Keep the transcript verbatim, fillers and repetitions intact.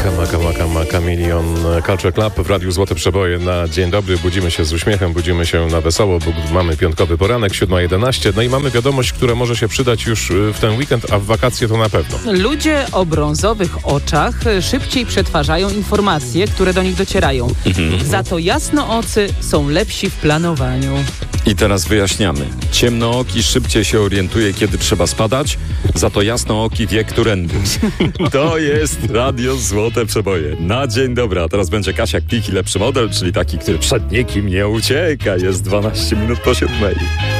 Maka, maka, maka, maka, milion. Culture Club w Radiu Złote Przeboje na dzień dobry. Budzimy się z uśmiechem, budzimy się na wesoło, bo mamy piątkowy poranek, siódma jedenaście. No i mamy wiadomość, która może się przydać już w ten weekend, a w wakacje to na pewno. Ludzie o brązowych oczach szybciej przetwarzają informacje, które do nich docierają. Za to jasnoocy są lepsi w planowaniu. I teraz wyjaśniamy. Ciemnooki szybciej się orientuje, kiedy trzeba spadać, za to jasnooki wie, którędy. To jest Radio Złote Przeboje. Na dzień dobry. A teraz będzie Kasia Klik i lepszy model, czyli taki, który przed nikim nie ucieka. Jest dwanaście minut po siódmej.